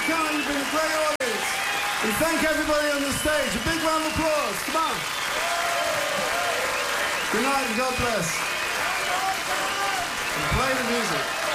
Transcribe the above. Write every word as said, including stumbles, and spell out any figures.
come. You've been a great audience. And thank everybody on the stage. A big round of applause. Come on. Good night and God bless. And play the music.